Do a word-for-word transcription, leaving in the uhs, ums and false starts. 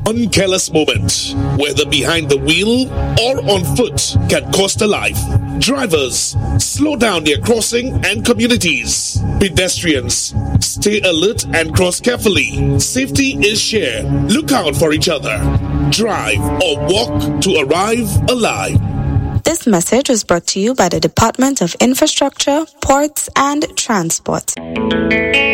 One careless moment, whether behind the wheel or on foot, can cost a life. Drivers, slow down near crossing and communities. Pedestrians, stay alert and cross carefully. Safety is shared. Look out for each other. Drive or walk to arrive alive. This message was brought to you by the Department of Infrastructure, Ports and Transport.